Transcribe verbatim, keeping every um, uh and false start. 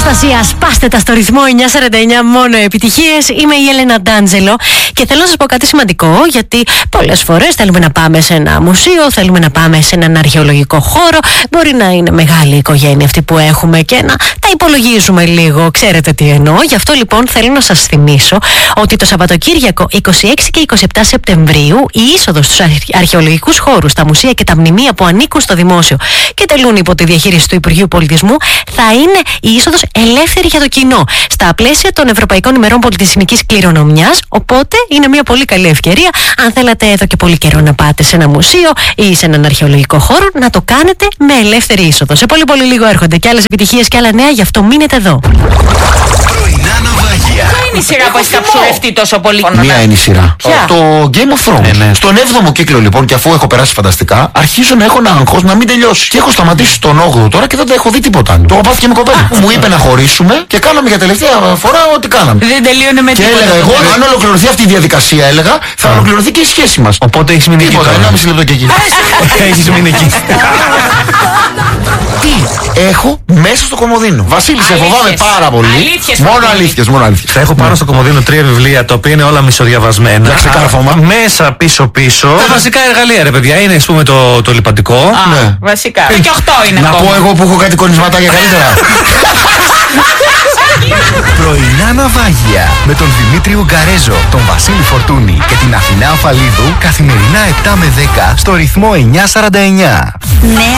Αναστασία, σπάστε τα στο ρυθμό εννιά σαράντα εννιά, μόνο επιτυχίες. Είμαι η Έλενα Ντάντζελο και θέλω να σας πω κάτι σημαντικό, γιατί πολλές φορές θέλουμε να πάμε σε ένα μουσείο, θέλουμε να πάμε σε έναν αρχαιολογικό χώρο. Μπορεί να είναι μεγάλη η οικογένεια αυτή που έχουμε και να τα υπολογίζουμε λίγο. Ξέρετε τι εννοώ. Γι' αυτό λοιπόν θέλω να σας θυμίσω ότι το Σαββατοκύριακο είκοσι έξι και είκοσι επτά Σεπτεμβρίου η είσοδος στους αρχαιολογικούς χώρους, τα μουσεία και τα μνημεία που ανήκουν στο δημόσιο και τελούν υπό τη διαχείριση του Υπουργείου Πολιτισμού θα είναι η είσοδος ελεύθερη για το κοινό στα πλαίσια των Ευρωπαϊκών ημερών πολιτισμικής κληρονομιάς. Οπότε είναι μια πολύ καλή ευκαιρία, αν θέλατε εδώ και πολύ καιρό να πάτε σε ένα μουσείο ή σε έναν αρχαιολογικό χώρο, να το κάνετε με ελεύθερη είσοδο. Σε πολύ πολύ λίγο έρχονται και άλλες επιτυχίες και άλλα νέα, γι' αυτό μείνετε εδώ. Πρωινά ναυάγια. Ποια είναι η σειρά που έχει καψουρευτεί τόσο πολύ? Μία είναι η σειρά. Ποια? Το Game of Thrones. Ναι, ναι. Στον έβδομο κύκλο λοιπόν, και αφού έχω περάσει φανταστικά, αρχίζω να έχω ένα άγχος να μην τελειώσει. Και έχω σταματήσει στον όγδοο τώρα και δεν τα έχω δει τίποτα άλλο. Το πάθει και με κοπέλα. Μου είπε να χωρίσουμε και κάναμε για τελευταία φορά ό,τι κάναμε. Δεν τελείωνε με Και τίποτα. έλεγα εγώ, αν ολοκληρωθεί αυτή η διαδικασία, έλεγα, θα ολοκληρωθεί και η σχέση μας. Οπότε έχεις μείνει εκεί Τίποτα, τώρα. ενάμιση λεπτό και εκεί. Έχεις μείνει εκεί. Τι έχω μέσα στο κομμωδίνο. Βασίλη, σε Αλήθειες. φοβάμαι πάρα πολύ. Αλήθειες, Μόνο Βασίλη. αλήθειες, μόνο αλήθειες. Θα έχω πάνω στο κομμωδίνο τρία βιβλία τα οποία είναι όλα μισοδιαβασμένα. Για ξεκάρφωμα. Α, Μέσα πίσω-πίσω. Τα βασικά εργαλεία, ρε παιδιά, είναι ας πούμε το, το λιπαντικό. Α, Ναι. βασικά. Και οχτώ είναι Να ακόμα. πω εγώ που έχω κάτι κονισματάκια καλύτερα. Πρωινά ναυάγια με τον Δημήτρη Ουγκαρέζο, τον Βασίλη Φορτούνη και την Αθηνά Αφαλίδου καθημερινά επτά με δέκα στο ρυθμό εννιά σαράντα εννιά. Ναι.